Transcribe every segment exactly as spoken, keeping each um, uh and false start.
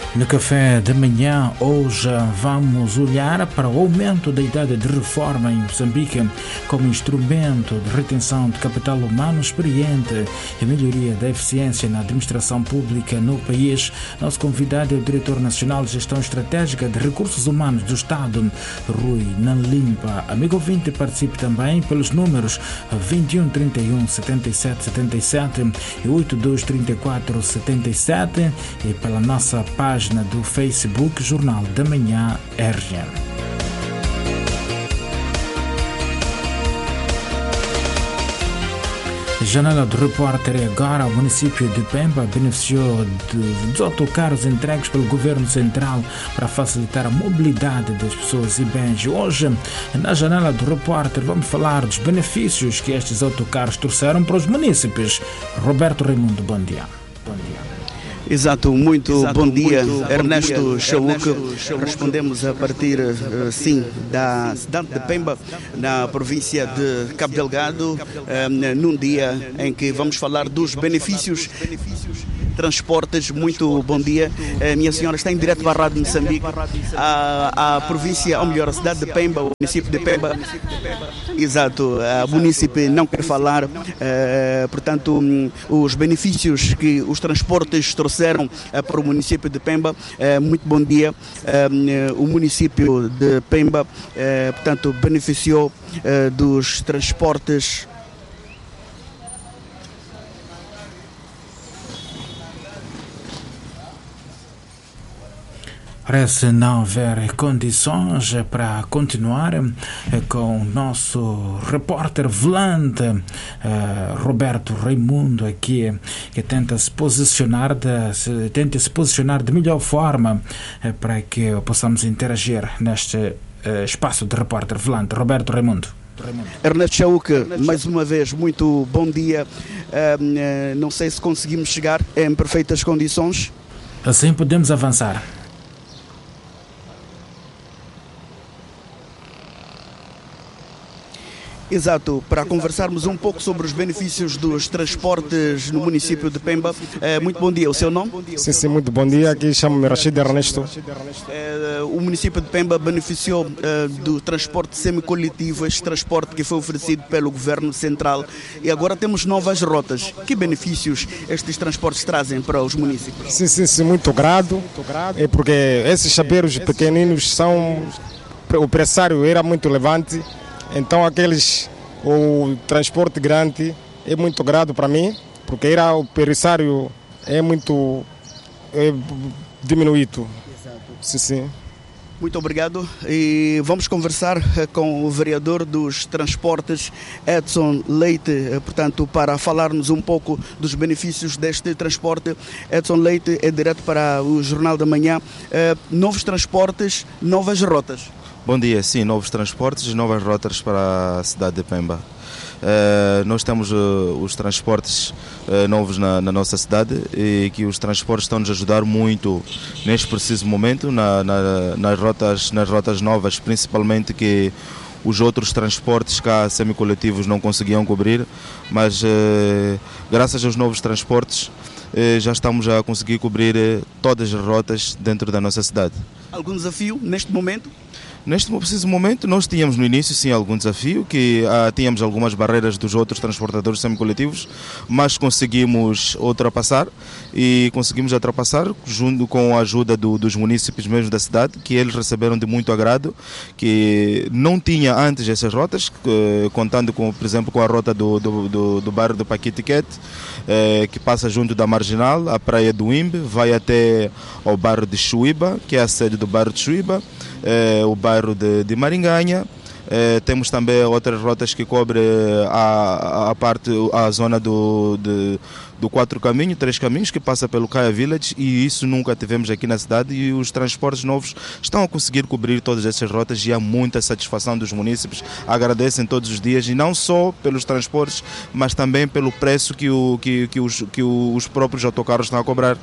No café da manhã, hoje vamos olhar para o aumento da idade de reforma em Moçambique como instrumento de retenção de capital humano experiente e melhoria da eficiência na administração pública no país. Nosso convidado é o Diretor Nacional de Gestão Estratégica de Recursos Humanos do Estado, Rui Nanlimpa. Amigo ouvinte, participe também pelos números vinte e um, trinta e um, setenta e sete, setenta e sete e oitenta e dois, trinta e quatro, setenta e sete e pela nossa página do Facebook Jornal da Manhã R G N. Janela do repórter é agora. O município de Pemba beneficiou de, dos autocarros entregues pelo governo central para facilitar a mobilidade das pessoas e bens. Hoje, na janela do repórter, vamos falar dos benefícios que estes autocarros trouxeram para os munícipes. Roberto Raimundo, bom dia. Bom dia. Exato, muito Exato, bom dia, muito Ernesto bom dia. Chauque. Respondemos a partir, uh, sim, da cidade de Pemba, na província de Cabo Delgado, um, num dia em que vamos falar dos benefícios transportes. Muito bom dia. A minha senhora está em direto para a Rádio Moçambique. A, a província, ou melhor, a cidade de Pemba, o município de Pemba. Exato, a município não quer falar. Uh, portanto, um, os benefícios que os transportes trouxeram uh, para o município de Pemba. Uh, muito bom dia. Uh, o município de Pemba, uh, portanto, beneficiou uh, dos transportes. Parece não haver condições para continuar com o nosso repórter volante, uh, Roberto Raimundo, aqui, que tenta se posicionar de, se, tenta se posicionar de melhor forma uh, para que possamos interagir neste uh, espaço de repórter volante. Roberto Raimundo. Ernesto Chauque, mais uma vez, muito bom dia. Uh, uh, não sei se conseguimos chegar em perfeitas condições. Assim podemos avançar. Exato, para conversarmos um pouco sobre os benefícios dos transportes no município de Pemba. É, muito bom dia, o seu nome? Sim, sim, muito bom dia, aqui chamo-me Rachid Ernesto. É, o município de Pemba beneficiou é, do transporte semicoletivo, este transporte que foi oferecido pelo governo central, e agora temos novas rotas. Que benefícios estes transportes trazem para os municípios? Sim, sim, sim, muito grato, é porque esses chapeiros pequeninos são, o pressário era muito elevante. Então aqueles, o transporte grande é muito grato para mim, porque era o pressário é muito é, diminuído. Exato. Sim, sim. Muito obrigado, e vamos conversar com o vereador dos transportes, Edson Leite, portanto, para falar-nos um pouco dos benefícios deste transporte. Edson Leite é direto para o Jornal da Manhã. Novos transportes, novas rotas. Bom dia, sim, novos transportes e novas rotas para a cidade de Pemba. Uh, nós temos uh, os transportes uh, novos na, na nossa cidade, e que os transportes estão-nos a ajudar muito neste preciso momento, na, na, nas, rotas, nas rotas novas, principalmente que os outros transportes cá semicoletivos não conseguiam cobrir, mas uh, graças aos novos transportes uh, já estamos a conseguir cobrir uh, todas as rotas dentro da nossa cidade. Algum desafio neste momento? Neste preciso momento, nós tínhamos no início, sim, algum desafio, que ah, tínhamos algumas barreiras dos outros transportadores semicoletivos, mas conseguimos ultrapassar, e conseguimos ultrapassar junto com a ajuda do, dos munícipes mesmo da cidade, que eles receberam de muito agrado, que não tinha antes essas rotas, que, contando, com, por exemplo, com a rota do, do, do, do bairro do Paquitiquete, eh, que passa junto da Marginal, a praia do Imbe, vai até ao bairro de Chuíba, que é a sede do bairro de Chuíba, É, o bairro de, de Maringanha. É, temos também outras rotas que cobrem a, a parte, a zona do, de, do Quatro Caminhos, Três Caminhos, que passa pelo Caia Village, e isso nunca tivemos aqui na cidade, e os transportes novos estão a conseguir cobrir todas essas rotas, e há muita satisfação dos munícipes, agradecem todos os dias, e não só pelos transportes, mas também pelo preço que, o, que, que, os, que os próprios autocarros estão a cobrar.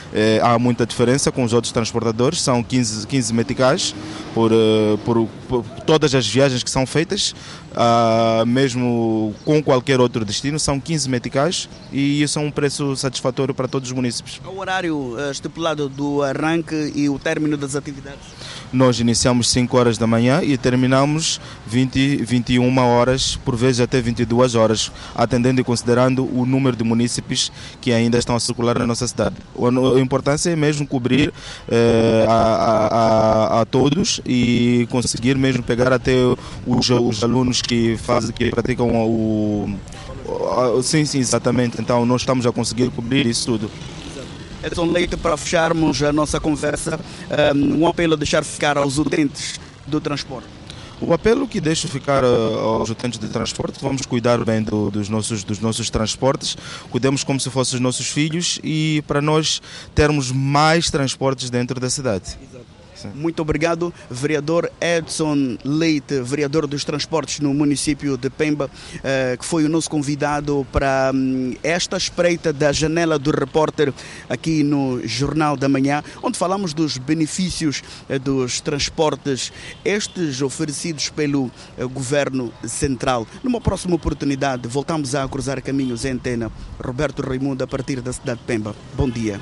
eh, há muita diferença com os outros transportadores, são quinze, quinze meticais por, por, por todas as viagens que são feitas, uh, mesmo com qualquer outro destino, são quinze meticais e isso é um preço satisfatório para todos os munícipes. O horário uh, estipulado do arranque e o término das atividades? Nós iniciamos cinco horas da manhã e terminamos vinte, vinte e uma horas, por vezes até vinte e duas horas, atendendo e considerando o número de munícipes que ainda estão a circular na nossa cidade. A importância é mesmo cobrir eh, a, a, a, a todos e conseguir mesmo pegar até os, os alunos que fazem, que praticam o, o... Sim, sim, exatamente. Então nós estamos a conseguir cobrir isso tudo. Edson Leite, para fecharmos a nossa conversa, um apelo a deixar ficar aos utentes do transporte. O apelo que deixo ficar aos utentes de transporte, vamos cuidar bem do, dos, nossos, dos nossos transportes, cuidemos como se fossem os nossos filhos e para nós termos mais transportes dentro da cidade. Exato. Muito obrigado, vereador Edson Leite, vereador dos transportes no município de Pemba, que foi o nosso convidado para esta espreita da Janela do Repórter aqui no Jornal da Manhã, onde falamos dos benefícios dos transportes, estes oferecidos pelo Governo Central. Numa próxima oportunidade, voltamos a cruzar caminhos em antena. Roberto Raimundo, a partir da cidade de Pemba. Bom dia.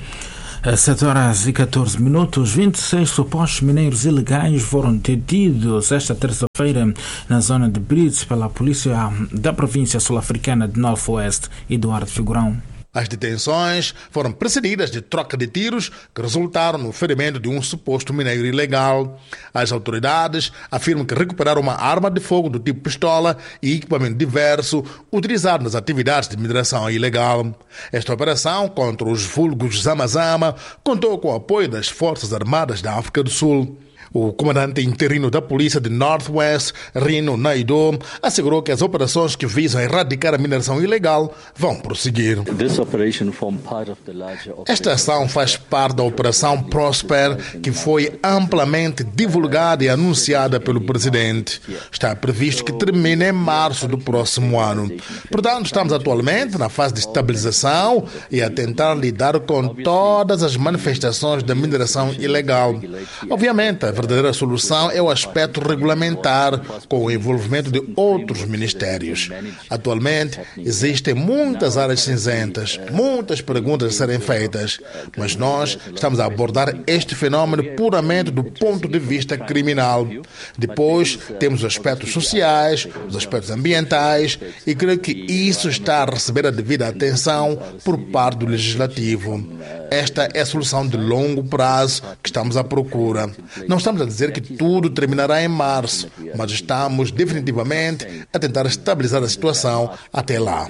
Às sete horas e catorze minutos, vinte e seis supostos mineiros ilegais foram detidos esta terça-feira na zona de Brits pela polícia da província sul-africana de Northwest, Eduardo Figurão. As detenções foram precedidas de troca de tiros que resultaram no ferimento de um suposto mineiro ilegal. As autoridades afirmam que recuperaram uma arma de fogo do tipo pistola e equipamento diverso utilizado nas atividades de mineração ilegal. Esta operação contra os vulgos Zama-Zama contou com o apoio das Forças Armadas da África do Sul. O comandante interino da polícia de Northwest, Rino Naidoo, assegurou que as operações que visam erradicar a mineração ilegal vão prosseguir. Esta ação faz parte da Operação Prosper, que foi amplamente divulgada e anunciada pelo presidente. Está previsto que termine em março do próximo ano. Portanto, estamos atualmente na fase de estabilização e a tentar lidar com todas as manifestações da mineração ilegal. Obviamente, a A verdadeira solução é o aspecto regulamentar, com o envolvimento de outros ministérios. Atualmente, existem muitas áreas cinzentas, muitas perguntas a serem feitas, mas nós estamos a abordar este fenômeno puramente do ponto de vista criminal. Depois, temos os aspectos sociais, os aspectos ambientais, e creio que isso está a receber a devida atenção por parte do Legislativo. Esta é a solução de longo prazo que estamos à procura. Não estamos a dizer que tudo terminará em março, mas estamos definitivamente a tentar estabilizar a situação até lá.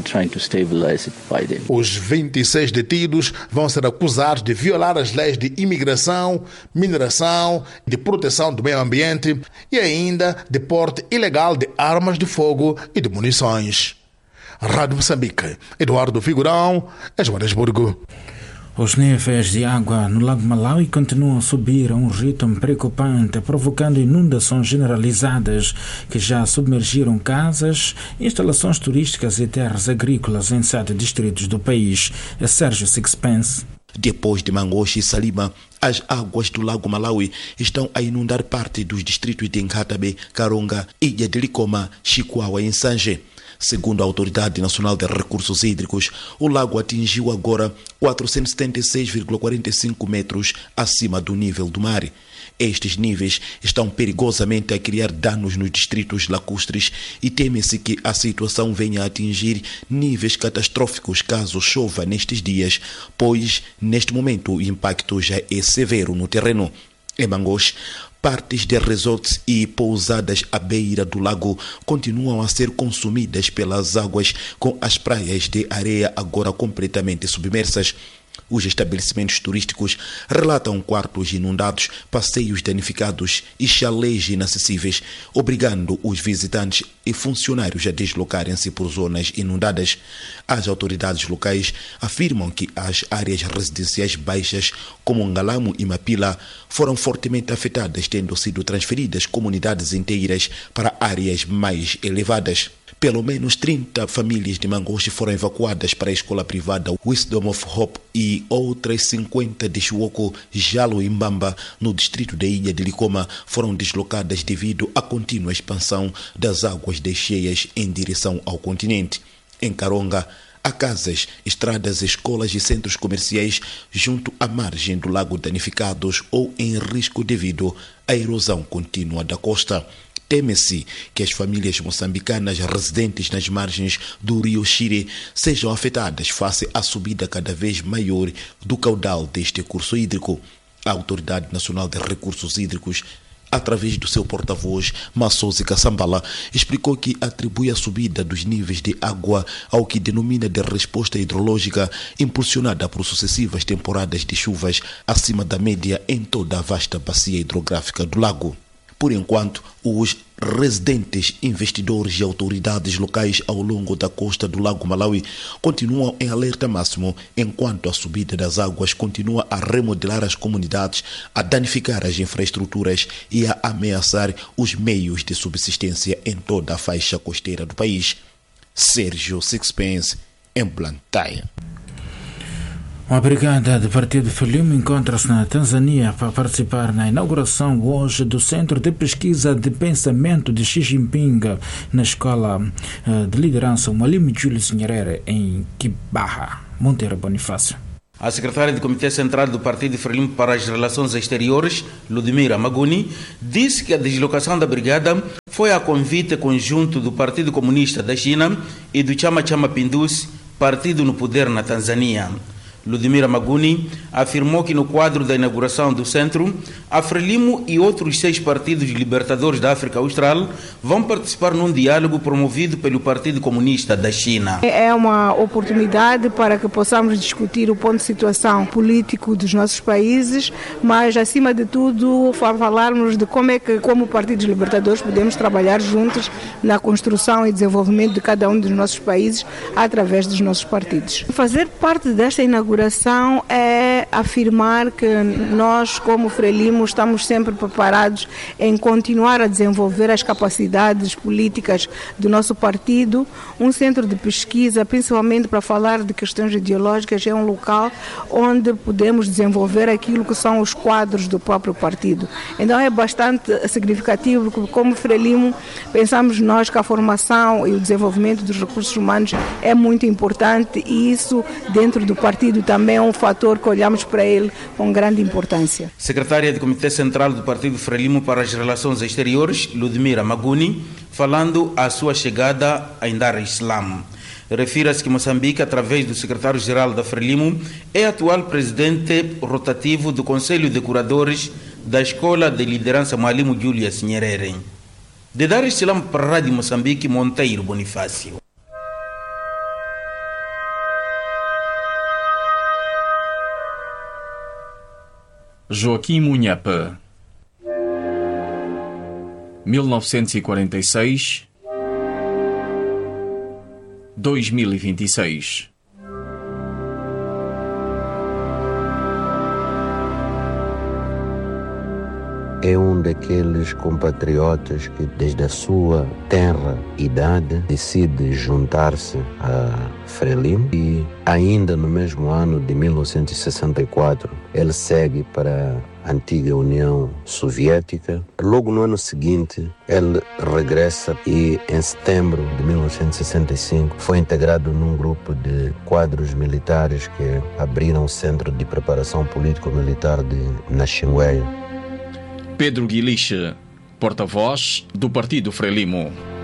Os vinte e seis detidos vão ser acusados de violar as leis de imigração, mineração, de proteção do meio ambiente e ainda de porte ilegal de armas de fogo e de munições. Rádio Moçambique, Eduardo Figurão, Joanesburgo. Os níveis de água no Lago Malawi continuam a subir a um ritmo preocupante, provocando inundações generalizadas que já submergiram casas, instalações turísticas e terras agrícolas em sete distritos do país. É Sérgio Sixpence. Depois de Mangochi e Salima, as águas do Lago Malawi estão a inundar parte dos distritos de Nkatabe, Karonga, Ilha de Likoma, Chikwawa e Nsanje. Segundo a Autoridade Nacional de Recursos Hídricos, o lago atingiu agora quatrocentos e setenta e seis vírgula quarenta e cinco metros acima do nível do mar. Estes níveis estão perigosamente a criar danos nos distritos lacustres e teme-se que a situação venha a atingir níveis catastróficos caso chova nestes dias, pois, neste momento, o impacto já é severo no terreno. Em Mangochi, partes de resorts e pousadas à beira do lago continuam a ser consumidas pelas águas, com as praias de areia agora completamente submersas. Os estabelecimentos turísticos relatam quartos inundados, passeios danificados e chalés inacessíveis, obrigando os visitantes e funcionários a deslocarem-se por zonas inundadas. As autoridades locais afirmam que as áreas residenciais baixas, como Ngalamo e Mapila, foram fortemente afetadas, tendo sido transferidas comunidades inteiras para áreas mais elevadas. Pelo menos trinta famílias de Mangoche foram evacuadas para a escola privada Wisdom of Hope e outras cinquenta de Chuoco, Jalo e Mbamba, no distrito da Ilha de Licoma, foram deslocadas devido à contínua expansão das águas das cheias em direção ao continente. Em Karonga, há casas, estradas, escolas e centros comerciais junto à margem do lago danificados ou em risco devido à erosão contínua da costa. Teme-se que as famílias moçambicanas residentes nas margens do rio Xire sejam afetadas face à subida cada vez maior do caudal deste curso hídrico. A Autoridade Nacional de Recursos Hídricos, através do seu porta-voz, Massozi Kassambala, explicou que atribui a subida dos níveis de água ao que denomina de resposta hidrológica impulsionada por sucessivas temporadas de chuvas acima da média em toda a vasta bacia hidrográfica do lago. Por enquanto, os residentes, investidores e autoridades locais ao longo da costa do Lago Malawi continuam em alerta máximo, enquanto a subida das águas continua a remodelar as comunidades, a danificar as infraestruturas e a ameaçar os meios de subsistência em toda a faixa costeira do país. Sérgio Sixpence, em Blantyre. Uma brigada do Partido Frelimo encontra-se na Tanzânia para participar na inauguração hoje do Centro de Pesquisa de Pensamento de Xi Jinping na Escola de Liderança Mwalimu Julius Nyerere, em Kibaha. Monteiro Bonifácio. A secretária do Comitê Central do Partido Frelimo para as Relações Exteriores, Ludmira Maguni, disse que a deslocação da brigada foi a convite conjunto do Partido Comunista da China e do Chama Chama Pinduzi, partido no poder na Tanzânia. Ludmira Maguni afirmou que no quadro da inauguração do centro, a Frelimo e outros seis partidos libertadores da África Austral vão participar num diálogo promovido pelo Partido Comunista da China. É uma oportunidade para que possamos discutir o ponto de situação político dos nossos países, mas acima de tudo falarmos de como é que, como partidos libertadores, podemos trabalhar juntos na construção e desenvolvimento de cada um dos nossos países através dos nossos partidos. Fazer parte desta inauguração é afirmar que nós, como Frelimo, estamos sempre preparados em continuar a desenvolver as capacidades políticas do nosso partido. Um centro de pesquisa, principalmente para falar de questões ideológicas, é um local onde podemos desenvolver aquilo que são os quadros do próprio partido. Então é bastante significativo porque, como Frelimo, pensamos nós que a formação e o desenvolvimento dos recursos humanos é muito importante e isso dentro do partido também é um fator que olhamos para ele com grande importância. Secretária do Comitê Central do Partido Frelimo para as Relações Exteriores, Ludmira Maguni, falando à sua chegada a Dar es Salaam. Refira-se que Moçambique, através do secretário-geral da Frelimo, é atual presidente rotativo do Conselho de Curadores da Escola de Liderança Mwalimu Julius Nyerere. De Dar es Salaam para a Rádio Moçambique, Monteiro Bonifácio. Joaquim Munhapa, mil novecentos e quarenta e seis a dois mil e vinte e seis. É um daqueles compatriotas que, desde a sua tenra idade, decide juntar-se a Frelimo e, ainda no mesmo ano de mil novecentos e sessenta e quatro, ele segue para a antiga União Soviética. Logo no ano seguinte, ele regressa e, em setembro de mil novecentos e sessenta e cinco, foi integrado num grupo de quadros militares que abriram o Centro de Preparação Político-Militar de Naxingueia. Pedro Guiliche, porta-voz do Partido Frelimo.